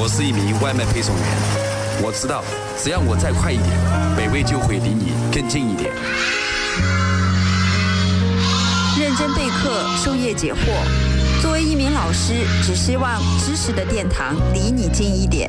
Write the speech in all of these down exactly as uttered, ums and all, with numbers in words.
我是一名外卖配送员，我知道只要我再快一点，美味就会离你更近一点。 认真备课，授业解惑。作为一名老师，只希望知识的殿堂离你近一点。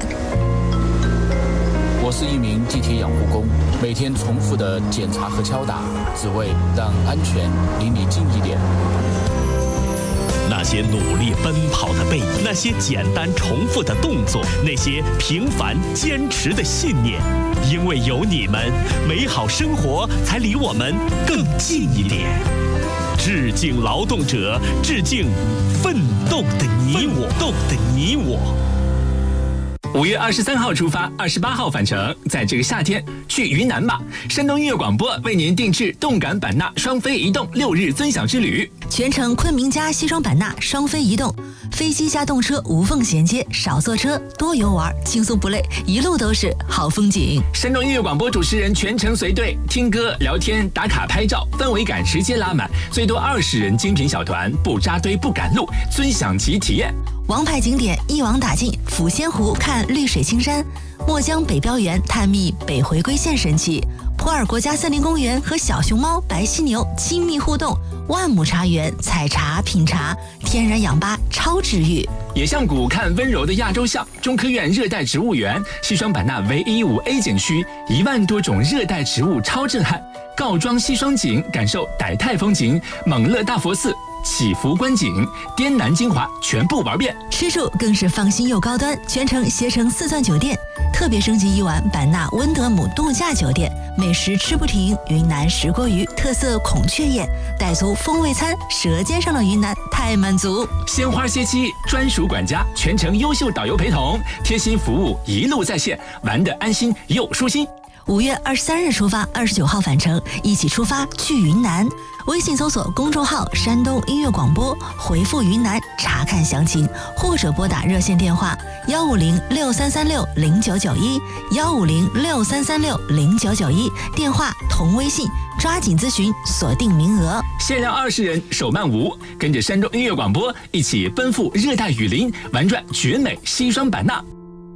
我是一名机体养护工，每天重复的检查和敲打，只为让安全离你近一点。 那些努力奔跑的背影，那些简单重复的动作，那些平凡坚持的信念，因为有你们，美好生活才离我们更近一点。致敬劳动者，致敬奋斗的你我，奋斗的你我。 五月二十三号出发，二十八号返程。在这个夏天，去云南吧！山东音乐广播为您定制动感版纳双飞移动六日尊享之旅， 全程昆明加西双版纳双飞移动，飞机加动车无缝衔接，少坐车，多游玩，轻松不累，一路都是好风景。 山东音乐广播主持人全程随队，听歌、聊天、打卡、拍照，氛围感直接拉满，最多二十人精品小团，不扎堆不赶路，尊享级体验。 王牌景点一网打尽，抚仙湖看绿水青山，墨江北标园探秘北回归线神奇，普洱国家森林公园和小熊猫、白犀牛亲密互动，万亩茶园采茶品茶，天然氧吧超治愈。 野象谷看温柔的亚洲象，中科院热带植物园，西双版纳唯一五 A 景区，一万多种热带植物超震撼。告庄西双景，感受傣泰风情，蒙勒大佛寺。祈福观景，滇南精华全部玩遍。 吃住更是放心又高端，全程携程四钻酒店，特别升级一晚版纳温德姆度假酒店，美食吃不停，云南石锅鱼特色孔雀宴，傣族风味餐，舌尖上的云南太满足。 鲜花歇期，专属管家，全程优秀导游陪同，贴心服务，一路在线，玩得安心又舒心。 五月二十三日出发，二十九号返程，一起出发去云南。微信搜索公众号山东音乐广播，回复云南查看详情，或者拨打热线电话幺五零六三三六零九九一幺五零六三三六零九九一，电话同微信，抓紧咨询，锁定名额。 限量二十人，手慢无，跟着山东音乐广播一起奔赴热带雨林，玩转绝美西双版纳。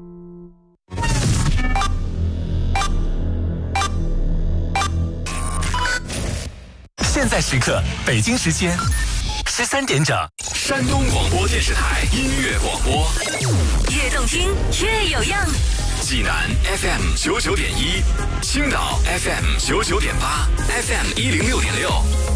现在时刻，北京时间十三点整，山东广播电视台音乐广播， 越动听越有样。 济南 F M 九九点一，青岛 F M 九九点八 ，F M 一零六点六。